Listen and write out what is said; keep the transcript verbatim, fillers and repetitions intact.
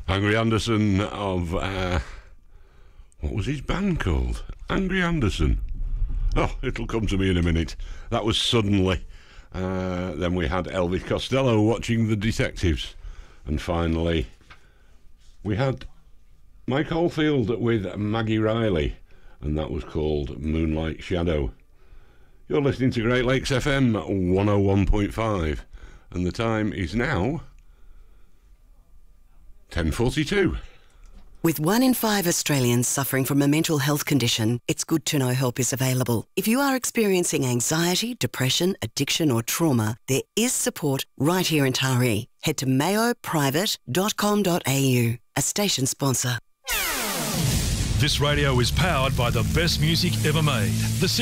Angry Anderson of, uh, what was his band called? Angry Anderson. Oh, it'll come to me in a minute. That was Suddenly. Uh, then we had Elvis Costello watching The Detectives. And finally, we had Mike Oldfield with Maggie Riley, and that was called Moonlight Shadow. You're listening to Great Lakes F M one oh one point five, and the time is now ten forty-two. With one in five Australians suffering from a mental health condition, it's good to know help is available. If you are experiencing anxiety, depression, addiction or trauma, there is support right here in Taree. Head to mayo private dot com dot a u, a station sponsor. This radio is powered by the best music ever made. The